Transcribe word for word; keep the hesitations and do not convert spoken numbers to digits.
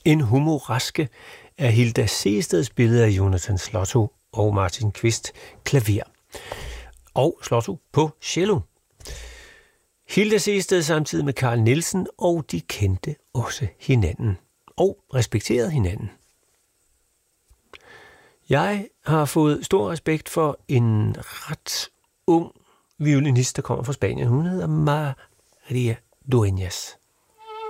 En humoraske er Hilda Sehesteds billede af Jonathan Slotto og Martin Kvist klaver. Og Slotto på cello. Hilda Sehested samtidig med Carl Nielsen, og de kendte også hinanden og respekterede hinanden. Jeg har fået stor respekt for en ret ung violinist, der kommer fra Spanien. Hun hedder Maria Dueñas.